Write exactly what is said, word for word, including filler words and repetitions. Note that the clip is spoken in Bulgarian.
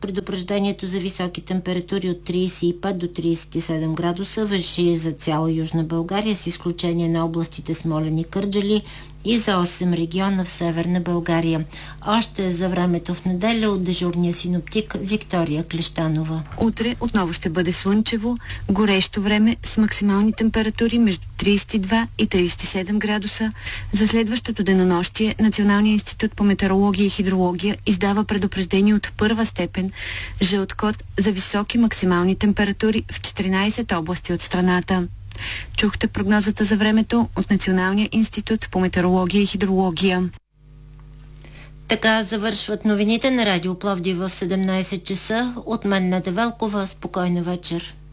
предупреждението за високи температури от тридесет и пет до тридесет и седем градуса важи за цяла Южна България, с изключение на областите Смолян и Кърджали, и за осем региона в Северна България. Още за времето в неделя от дежурния синоптик Виктория Клещанова. Утре отново ще бъде слънчево, горещо време с максимални температури между тридесет и два и тридесет и седем градуса. За следващото денонощие Националният институт по метеорология и хидрология издава предупреждение от първа степен жълт код за високи максимални температури в четиринадесет области от страната. Чухте прогнозата за времето от Националния институт по метеорология и хидрология. Така завършват новините на Радио Пловдив в седемнадесет часа. От мен Неда Велкова. Спокойна вечер.